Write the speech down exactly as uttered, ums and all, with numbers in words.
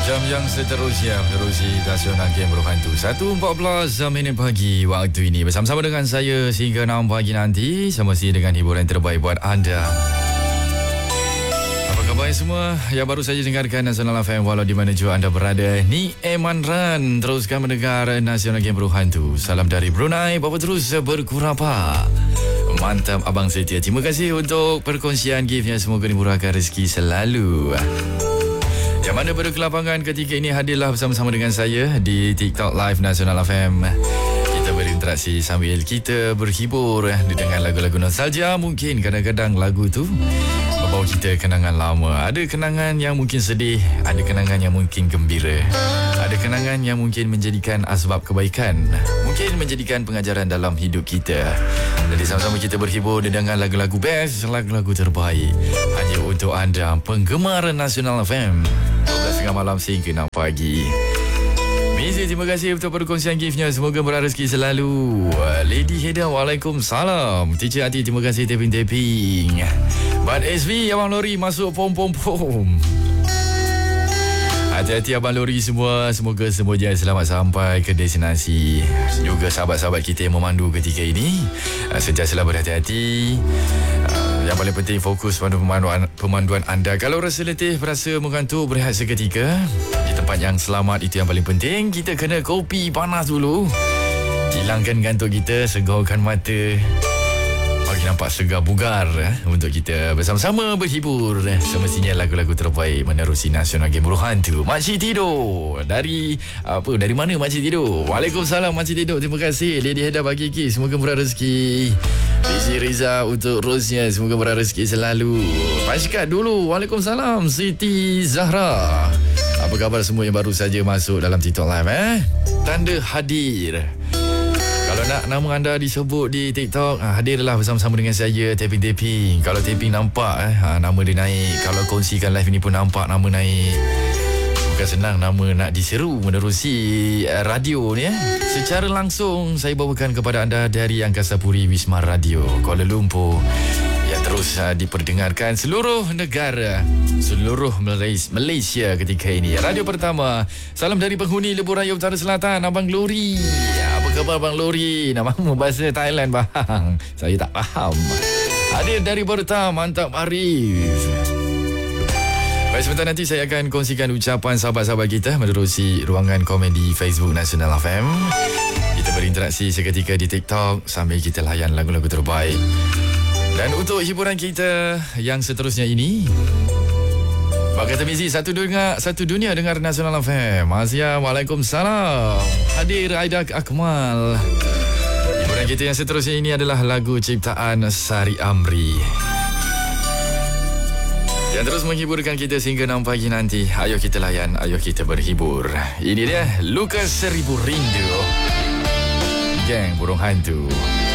Jam yang seterusnya menerusi Nasional Game Berhantu satu empat belas minit pagi waktu ini. Bersama-sama dengan saya sehingga enam pagi nanti. Semesti dengan hiburan terbaik buat anda. Apa khabar semua yang baru saja dengarkan Nasional F M walau di mana juga anda berada. Ni Eman Ran. Teruskan mendengar Nasional Game Berhantu. Salam dari Brunei. Bapa terus berkurapa. Mantap Abang Setia. Terima kasih untuk perkongsian giftnya. Semoga dimurahkan rezeki selalu. Yang mana pada kelapangan ketika ini hadirlah bersama-sama dengan saya di TikTok Live Nasional F M. Kita berinteraksi sambil kita berhibur dengan lagu-lagu nostalgia. Mungkin kadang-kadang lagu tu membawa kita kenangan lama. Ada kenangan yang mungkin sedih, ada kenangan yang mungkin gembira, ada kenangan yang mungkin menjadikan asbab kebaikan, mungkin menjadikan pengajaran dalam hidup kita. Jadi sama-sama kita berhibur dengan lagu-lagu best, lagu-lagu terbaik hanya untuk anda penggemar Nasional F M. dua belas tiga puluh malam sehingga enam pagi. Mizi, terima kasih untuk perkongsian giftnya. Semoga murah rezeki selalu. Lady Heda, Waalaikumsalam. Teacher Ati, terima kasih taping-taping. But S V, Abang Lori masuk pom-pom-pom. Hati-hati Abang Lori semua. Semoga semuanya selamat sampai ke destinasi. Juga sahabat-sahabat kita yang memandu ketika ini, sentiasalah berhati-hati. Yang paling penting fokus pada pemanduan, pemanduan anda. Kalau rasa letih, berasa mengantuk, berehat seketika di tempat yang selamat. Itu yang paling penting. Kita kena kopi panas dulu, hilangkan gantuk kita, segarkan mata, bagi nampak segar bugar eh, untuk kita bersama-sama berhibur. Semestinya lagu-lagu terbaik menerusi Nasional Game Berhantu. Makcik tidur. Dari apa? Dari mana makcik tidur? Waalaikumsalam makcik tidur. Terima kasih Lady Heda bagi ki. Semoga murah rezeki. Fizi Riza untuk Rosnya. Semoga murah rezeki selalu. Paskat dulu. Waalaikumsalam Siti Zahra. Apa khabar semua yang baru saja masuk dalam TikTok Live eh? Tanda hadir. Kalau nak nama anda disebut di TikTok, hadirlah bersama-sama dengan saya taping-taping. Kalau taping nampak eh, nama dia naik. Kalau kongsikan live ini pun nampak nama naik. Bukan senang nama nak diseru menerusi radio ni eh. Secara langsung saya bawakan kepada anda dari Angkasa Puri Wisma Radio Kuala Lumpur yang terus uh, diperdengarkan seluruh negara, seluruh Malaysia ketika ini. Radio pertama. Salam dari penghuni Lebuh Raya Utara Selatan, Abang Glory. Apa khabar Abang Glory? Namamu bahasa Thailand bang. Saya tak faham. Hadir dari Berta, mantap Arif. Baik, sebentar nanti saya akan kongsikan ucapan sahabat-sahabat kita menerusi ruangan komen di Facebook Nasional F M. Kita berinteraksi seketika di TikTok sambil kita layan lagu-lagu terbaik. Dan untuk hiburan kita yang seterusnya ini, Pak kata Mizi, satu dunia, satu dunia dengar Nasional F M. Azia, Waalaikumsalam. Hadir Aida Akmal. Hiburan kita yang seterusnya ini adalah lagu ciptaan Sari Amri yang terus menghiburkan kita sehingga enam pagi nanti. Ayo kita layan, ayo kita berhibur. Ini dia Lukas Seribu Rindu, Geng Burung Hantu.